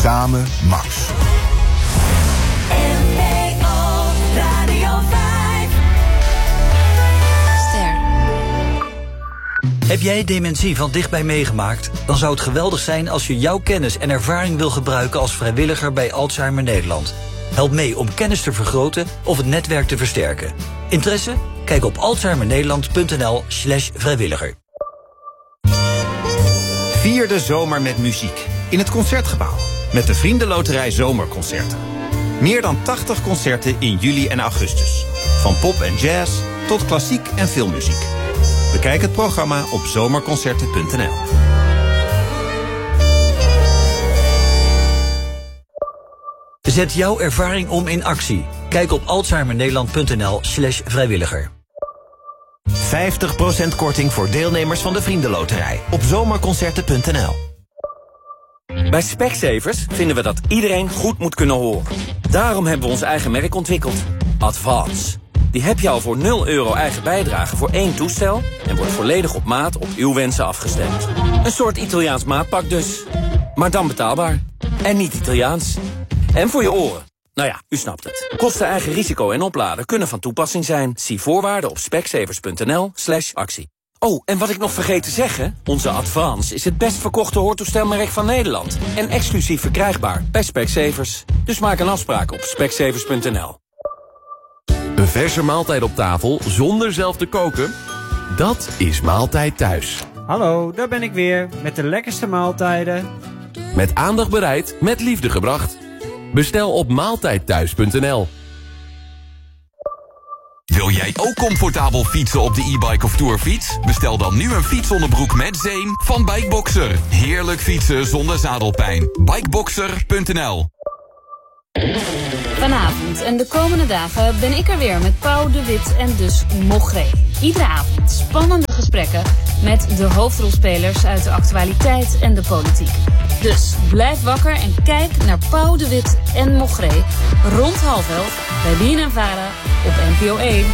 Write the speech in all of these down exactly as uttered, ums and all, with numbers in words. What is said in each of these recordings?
Samen Max. N P O Radio vijf. Ster. Heb jij dementie van dichtbij meegemaakt? Dan zou het geweldig zijn als je jouw kennis en ervaring wil gebruiken als vrijwilliger bij Alzheimer Nederland. Help mee om kennis te vergroten of het netwerk te versterken. Interesse? Kijk op alzheimernederland.nl slash vrijwilliger. Vier de zomer met muziek in het Concertgebouw met de Vriendenloterij Zomerconcerten. Meer dan tachtig concerten in juli en augustus. Van pop en jazz tot klassiek en filmmuziek. Bekijk het programma op zomerconcerten punt n l. Zet jouw ervaring om in actie. Kijk op alzheimernederland.nl slash vrijwilliger. vijftig procent korting voor deelnemers van de Vriendenloterij op zomerconcerten punt n l. Bij Specsavers vinden we dat iedereen goed moet kunnen horen. Daarom hebben we ons eigen merk ontwikkeld. Advance. Die heb je al voor nul euro eigen bijdrage voor één toestel en wordt volledig op maat op uw wensen afgestemd. Een soort Italiaans maatpak dus. Maar dan betaalbaar. En niet Italiaans. En voor je oren. Nou ja, u snapt het. Kosten, eigen risico en opladen kunnen van toepassing zijn. Zie voorwaarden op specsavers.nl slash actie. Oh, en wat ik nog vergeet te zeggen, onze Advance is het best verkochte hoortoestelmerk van Nederland. En exclusief verkrijgbaar bij Specsavers. Dus maak een afspraak op specsavers punt n l. Een verse maaltijd op tafel zonder zelf te koken? Dat is Maaltijd Thuis. Hallo, daar ben ik weer met de lekkerste maaltijden. Met aandacht bereid, met liefde gebracht. Bestel op maaltijdthuis punt n l. Wil jij ook comfortabel fietsen op de e-bike of tourfiets? Bestel dan nu een fietsonderbroek met zeem van Bikeboxer. Heerlijk fietsen zonder zadelpijn. Bikeboxer punt n l. Vanavond en de komende dagen ben ik er weer met Pauw de Wit en dus Mogré. Iedere avond spannende gesprekken met de hoofdrolspelers uit de actualiteit en de politiek. Dus blijf wakker en kijk naar Pauw de Wit en Mogré rond half elf bij Bien en Vara op N P O één.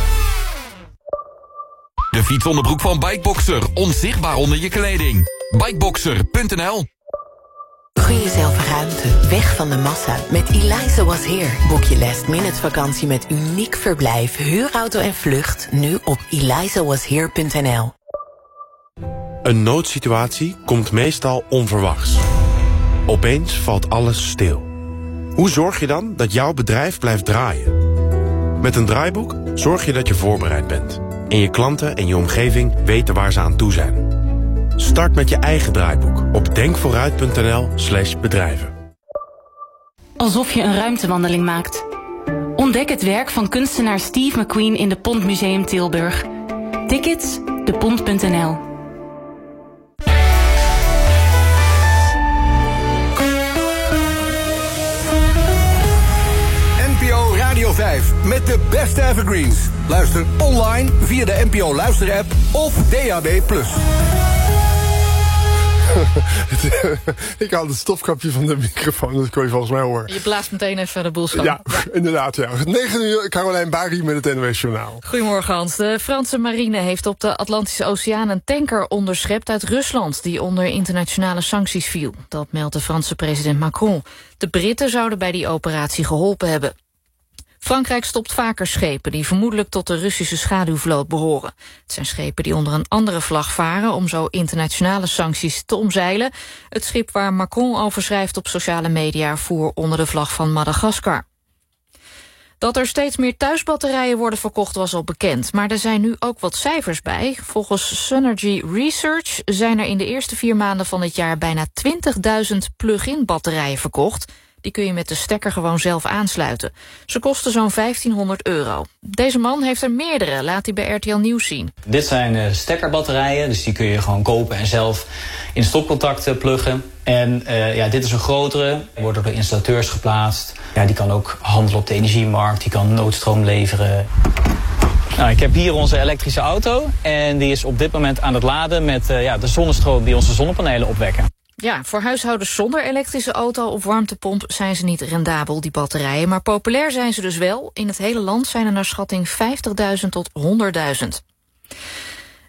De fietsonderbroek van Bikeboxer. Onzichtbaar onder je kleding. Bikeboxer punt n l. Gun jezelf ruimte, weg van de massa. Met Eliza Was Here boek je last minute vakantie met uniek verblijf, huurauto en vlucht. Nu op eliza was here punt n l. Een noodsituatie komt meestal onverwachts. Opeens valt alles stil. Hoe zorg je dan dat jouw bedrijf blijft draaien? Met een draaiboek zorg je dat je voorbereid bent. En je klanten en je omgeving weten waar ze aan toe zijn. Start met je eigen draaiboek op denkvooruit punt n l slash bedrijven. Alsof je een ruimtewandeling maakt. Ontdek het werk van kunstenaar Steve McQueen in de Pont Museum Tilburg. Tickets, de pont punt n l. N P O Radio vijf met de beste evergreens. Luister online via de N P O luisterapp of D A B plus. Ik haal het stofkapje van de microfoon, dat kon je volgens mij horen. Je blaast meteen even de boel schoon. Ja, ja, inderdaad. Ja. negen uur, Carolijn Bari met het N O S Journaal. Goedemorgen, Hans. De Franse marine heeft op de Atlantische Oceaan een tanker onderschept uit Rusland die onder internationale sancties viel. Dat meldt de Franse president Macron. De Britten zouden bij die operatie geholpen hebben. Frankrijk stopt vaker schepen die vermoedelijk tot de Russische schaduwvloot behoren. Het zijn schepen die onder een andere vlag varen om zo internationale sancties te omzeilen. Het schip waar Macron over schrijft op sociale media voer onder de vlag van Madagaskar. Dat er steeds meer thuisbatterijen worden verkocht was al bekend, maar er zijn nu ook wat cijfers bij. Volgens Synergy Research zijn er in de eerste vier maanden van dit jaar bijna twintigduizend plug-in batterijen verkocht. Die kun je met de stekker gewoon zelf aansluiten. Ze kosten zo'n vijftienhonderd euro. Deze man heeft er meerdere, laat hij bij R T L Nieuws zien. Dit zijn uh, stekkerbatterijen, dus die kun je gewoon kopen en zelf in stopcontacten pluggen. En uh, ja, dit is een grotere, wordt door de installateurs geplaatst. Ja, die kan ook handelen op de energiemarkt, die kan noodstroom leveren. Nou, ik heb hier onze elektrische auto en die is op dit moment aan het laden met uh, ja, de zonnestroom die onze zonnepanelen opwekken. Ja, voor huishoudens zonder elektrische auto of warmtepomp zijn ze niet rendabel, die batterijen. Maar populair zijn ze dus wel. In het hele land zijn er naar schatting vijftigduizend tot honderdduizend.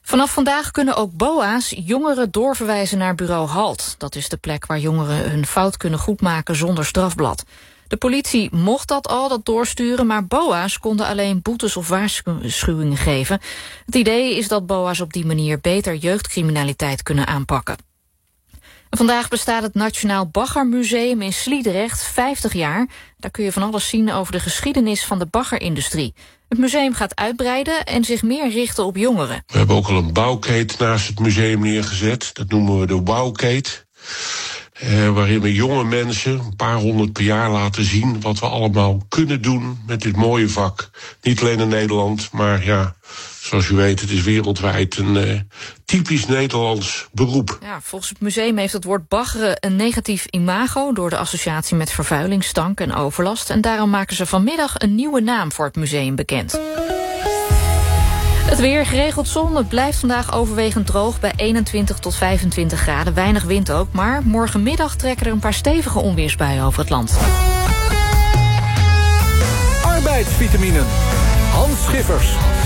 Vanaf vandaag kunnen ook B O A's jongeren doorverwijzen naar bureau HALT. Dat is de plek waar jongeren hun fout kunnen goedmaken zonder strafblad. De politie mocht dat al, dat doorsturen, maar B O A's konden alleen boetes of waarschuwingen geven. Het idee is dat B O A's op die manier beter jeugdcriminaliteit kunnen aanpakken. Vandaag bestaat het Nationaal Baggermuseum in Sliedrecht vijftig jaar. Daar kun je van alles zien over de geschiedenis van de baggerindustrie. Het museum gaat uitbreiden en zich meer richten op jongeren. We hebben ook al een bouwkeet naast het museum neergezet. Dat noemen we de bouwkeet. Eh, waarin we jonge mensen, een paar honderd per jaar, laten zien wat we allemaal kunnen doen met dit mooie vak. Niet alleen in Nederland, maar ja, zoals u weet, het is wereldwijd een uh, typisch Nederlands beroep. Ja, volgens het museum heeft het woord baggeren een negatief imago door de associatie met vervuiling, stank en overlast. En daarom maken ze vanmiddag een nieuwe naam voor het museum bekend. Het weer, geregeld zon. Het blijft vandaag overwegend droog bij eenentwintig tot vijfentwintig graden. Weinig wind ook, maar morgenmiddag trekken er een paar stevige onweersbuien over het land. Arbeidsvitaminen. Hans Schiffers.